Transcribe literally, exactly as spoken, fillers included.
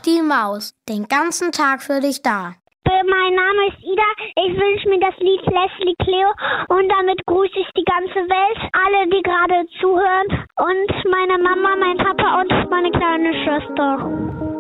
die Maus, den ganzen Tag für dich da. Mein Name ist Ida. Ich wünsche mir das Lied Leslie Cleo und damit grüße ich die ganze Welt, alle, die gerade zuhören und meine Mama, mein Papa und meine kleine Schwester.